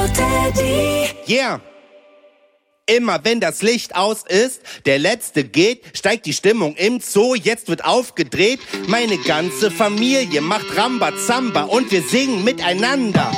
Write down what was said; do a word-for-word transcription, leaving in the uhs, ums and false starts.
Teddy. Yeah. Immer wenn das Licht aus ist, der Letzte geht, steigt die Stimmung im Zoo, jetzt wird aufgedreht. Meine ganze Familie macht Rambazamba und wir singen miteinander.